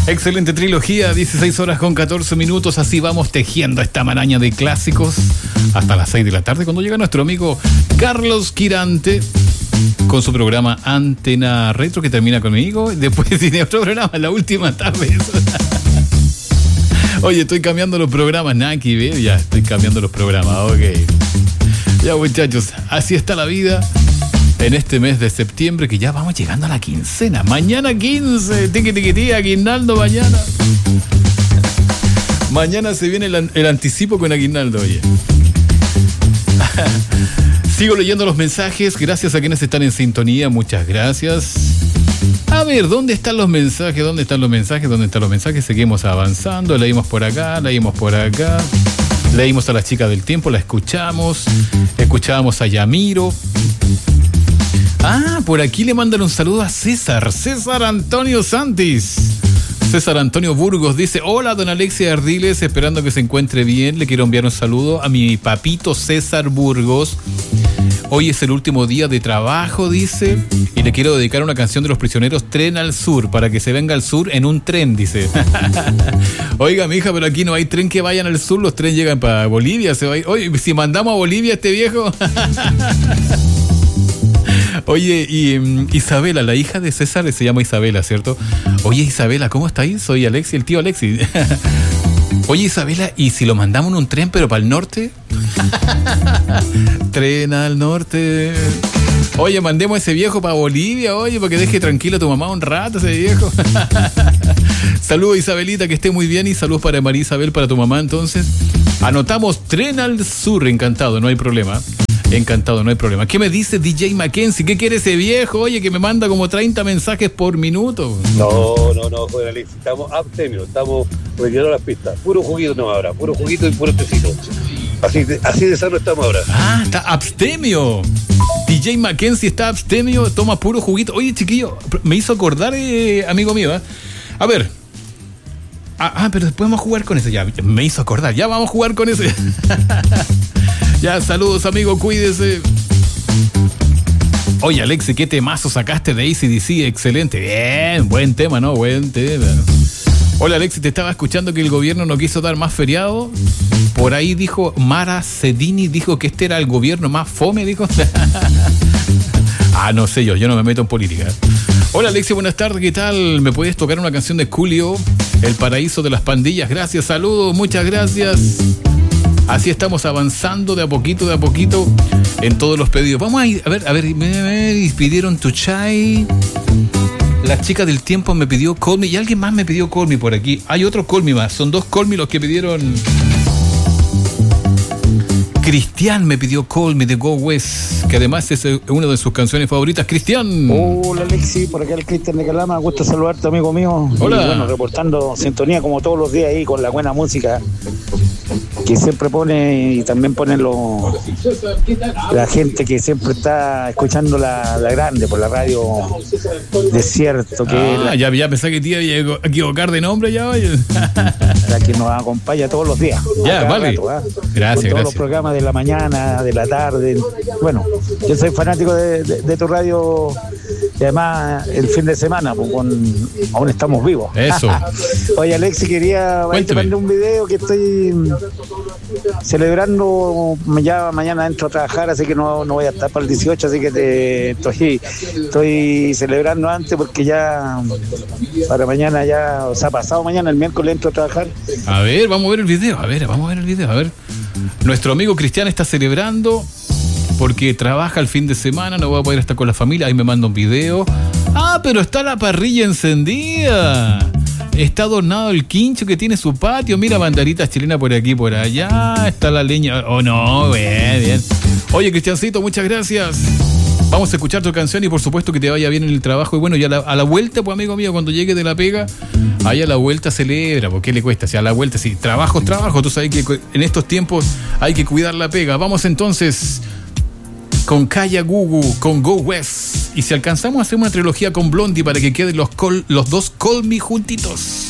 Excelente trilogía, 16 horas con 14 minutos. Así vamos tejiendo esta maraña de clásicos hasta las 6 de la tarde, cuando llega nuestro amigo Carlos Quirante con su programa Antena Retro, que termina conmigo. Después tiene otro programa, la última tarde. Oye, estoy cambiando los programas, Naki, ¿ves? Ya estoy cambiando los programas, ok. Ya, muchachos, así está la vida en este mes de septiembre, que ya vamos llegando a la quincena. Mañana 15, tiqui, aguinaldo mañana. Mañana se viene el anticipo con aguinaldo, oye. Sigo leyendo los mensajes, gracias a quienes están en sintonía, muchas gracias. A ver, ¿dónde están los mensajes? ¿Dónde están los mensajes? Seguimos avanzando, leímos por acá. Leímos a la chica del tiempo, la escuchamos a Yamiro. Ah, por aquí le mandan un saludo a César Antonio Santis. César Antonio Burgos dice: hola, don Alexia Ardiles, esperando que se encuentre bien. Le quiero enviar un saludo a mi papito César Burgos. Hoy es el último día de trabajo, dice, y le quiero dedicar una canción de Los Prisioneros, Tren al Sur, para que se venga al sur en un tren, dice. Oiga, mija, pero aquí no hay tren que vayan al sur, los trenes llegan para Bolivia. Oye, si mandamos a Bolivia a este viejo. Oye, y Isabela, la hija de César, se llama Isabela, ¿cierto? Oye, Isabela, ¿cómo está ahí? Soy Alexi, el tío Alexi. Oye, Isabela, ¿y si lo mandamos en un tren, pero para el norte? Tren al norte. Oye, mandemos a ese viejo para Bolivia, oye, para que deje tranquilo a tu mamá un rato, ese viejo. Saludos, Isabelita, que esté muy bien, y saludos para María Isabel, para tu mamá, entonces. Anotamos Tren al Sur, encantado, no hay problema. Encantado, no hay problema. ¿Qué me dice DJ Mackenzie? ¿Qué quiere ese viejo? Oye, que me manda como 30 mensajes por minuto. No, joder, Alex, estamos abstemios, estamos retirando las pistas. Puro juguito no ahora, puro juguito y puro tecito. Así de sano estamos ahora. Ah, está abstemio. DJ Mackenzie está abstemio, toma puro juguito. Oye, chiquillo, me hizo acordar, amigo mío, ¿eh? A ver. Pero después vamos a jugar con eso. Ya, me hizo acordar. Ya vamos a jugar con eso. Ya, saludos, amigo, cuídese. Oye, Alexi, ¿qué temazo sacaste de AC/DC? Excelente. Bien, buen tema, ¿no? Buen tema. Hola, Alexi, te estaba escuchando que el gobierno no quiso dar más feriado. Por ahí dijo Mara Cedini, dijo que este era el gobierno más fome, dijo. No sé, yo no me meto en política. Hola, Alexi, buenas tardes, ¿qué tal? ¿Me puedes tocar una canción de Julio, El Paraíso de las Pandillas? Gracias, saludos, muchas gracias. Así estamos avanzando de a poquito en todos los pedidos. Vamos a ir, a ver, me pidieron Tuchai. La chica del tiempo me pidió Call Me y alguien más me pidió Call Me por aquí. Hay otro Call Me más, son 2 Call Me los que pidieron. Cristian me pidió Call Me de Go West, que además es una de sus canciones favoritas. Cristian. Hola, Alexi, por acá el Cristian de Calama, gusto saludarte, amigo mío. Hola. Y bueno, reportando sintonía como todos los días ahí con la buena música que siempre pone, y también ponen la gente que siempre está escuchando la grande por la radio Desierto, que ya pensé que te iba a equivocar de nombre ya, oye. La que nos acompaña todos los días. Ya, vale. Rato, gracias. Todos los programas de la mañana, de la tarde. Bueno, yo soy fanático de tu radio, y además el fin de semana, pues, aún estamos vivos. Eso. Oye, Alexi, te mandé un video que estoy celebrando. Ya mañana entro a trabajar, así que no voy a estar para el 18, así que estoy celebrando antes, porque ya para mañana pasado mañana, el miércoles, entro a trabajar. A ver, vamos a ver el video. A ver. Nuestro amigo Cristian está celebrando porque trabaja el fin de semana, no va a poder estar con la familia. Ahí me manda un video. Pero está la parrilla encendida. Está adornado el quincho que tiene su patio. Mira, banderitas chilenas por aquí, por allá. Está la leña. Oh, no, bien. Oye, Cristiancito, muchas gracias. Vamos a escuchar tu canción y por supuesto que te vaya bien en el trabajo. Y bueno, ya a la vuelta, pues, amigo mío, cuando llegue de la pega, ahí a la vuelta celebra. ¿Por qué le cuesta? O sea, a la vuelta, sí, trabajo. Tú sabes que en estos tiempos hay que cuidar la pega. Vamos entonces con Kaya Gugu, con Go West. Y si alcanzamos a hacer una trilogía con Blondie para que queden los 2 Call Me juntitos.